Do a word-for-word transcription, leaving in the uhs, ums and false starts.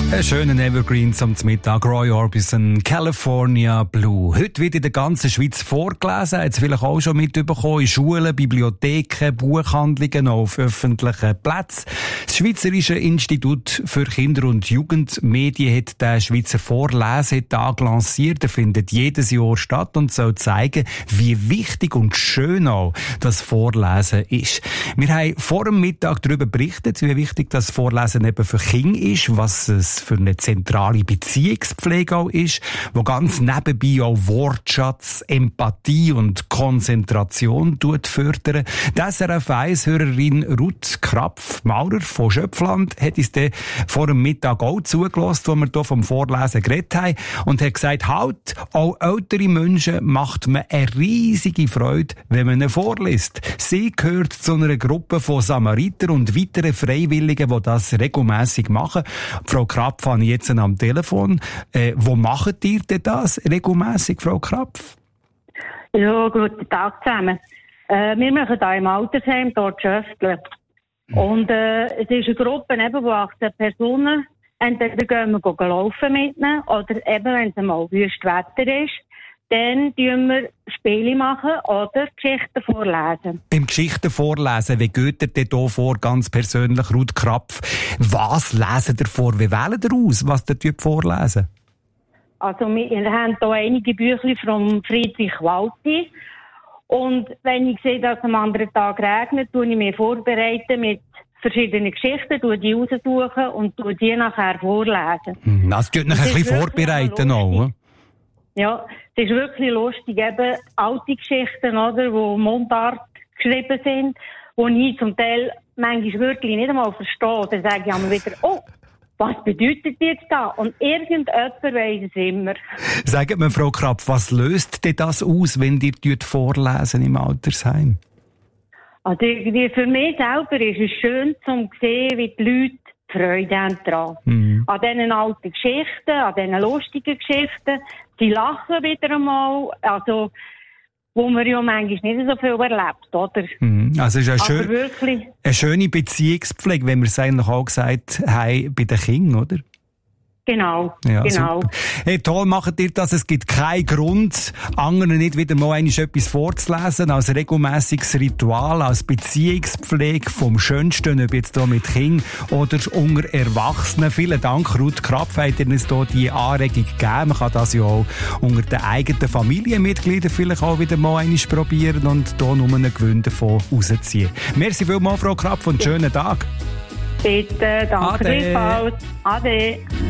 Ein schöner Evergreen zum Mittag. Roy Orbison, California Blue. Heute wird in der ganzen Schweiz vorgelesen. Jetzt vielleicht auch schon mitbekommen in Schulen, Bibliotheken, Buchhandlungen, auf öffentlichen Plätzen. Das Schweizerische Institut für Kinder- und Jugendmedien hat den Schweizer Vorlesetag lanciert. Er findet jedes Jahr statt und soll zeigen, wie wichtig und schön auch das Vorlesen ist. Wir haben vor dem Mittag darüber berichtet, wie wichtig das Vorlesen eben für Kinder ist, was es für eine zentrale Beziehungspflege auch ist, wo ganz nebenbei auch Wortschatz, Empathie und Konzentration fördern. Die S R F eins-Hörerin Ruth Krapf-Maurer von Schöpfland hat uns dann vor dem Mittag auch zugelassen, wo wir hier vom Vorlesen geredet haben, und hat gesagt, halt, auch ältere Menschen macht man eine riesige Freude, wenn man ihnen vorliest. Sie gehört zu einer Gruppe von Samariter und weiteren Freiwilligen, die das regelmässig machen. Frau Krapf habe ich jetzt am Telefon. Äh, wo macht ihr denn das regelmässig, Frau Krapf? Ja, guten Tag zusammen. Äh, wir machen hier im Altersheim, dort Schöftle. Mhm. Und äh, es ist eine Gruppe eben, wo achtzehn Personen, entweder gehen wir laufen mit ihnen, oder eben, wenn es mal wüst Wetter ist, dann tun wir Spiele machen oder Geschichten vorlesen. Beim Geschichten vorlesen, wie geht ihr denn hier vor, ganz persönlich, Ruth Krapf? Was lesen ihr vor? Wie wählen ihr aus, was ihr vorlesen? Also wir haben hier einige Bücher von Friedrich Walti. Und wenn ich sehe, dass es am anderen Tag regnet, tue ich mich vorbereiten mit verschiedenen Geschichten, tue die raussuchen und tue die nachher vorlesen. Also tut euch ein bisschen vorbereiten auch, ja, es ist wirklich lustig, eben alte Geschichten, oder, wo Mundart geschrieben sind, wo ich zum Teil manchmal wirklich nicht einmal verstehe. Dann sage ich einmal wieder, oh, was bedeutet jetzt da? Und irgendjemand weiss es immer. Sagt mir, Frau Krapf, was löst denn das aus, wenn ihr vorlesen im Altersheim? Also irgendwie für mich selber ist es schön, zu sehen, wie die Leute Freude haben daran. Mhm. An diesen alten Geschichten, an diesen lustigen Geschichten. Sie lachen wieder einmal, also, wo man ja manchmal nicht so viel erlebt, oder? Mhm. Also es ist eine, schön, eine schöne Beziehungspflege, wenn wir es eigentlich auch gesagt haben, bei den Kindern, oder? Genau, ja, genau. Super. Hey, toll macht ihr das. Es gibt keinen Grund, anderen nicht wieder mal etwas vorzulesen, als regelmässiges Ritual, als Beziehungspflege vom Schönsten, ob jetzt hier mit Kindern oder unter Erwachsenen. Vielen Dank, Ruth Krapf, hat ihr uns hier die Anregung gegeben. Man kann das ja auch unter den eigenen Familienmitgliedern vielleicht auch wieder mal einmal probieren und hier nur einen Gewinn davon rausziehen. Merci vielmals, Frau Krapf, und einen schönen Tag. Bitte, danke Ade. gleichfalls. Ade.